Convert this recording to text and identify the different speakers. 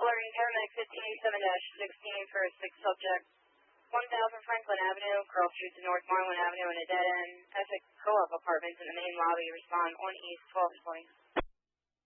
Speaker 1: Alerting paramedic 1587-16 for a 6 subject. 1000 Franklin Avenue, Carl Street to North Marlin Avenue in a dead end. Essex Co-op Apartments in the main lobby. Respond 1 East 1220.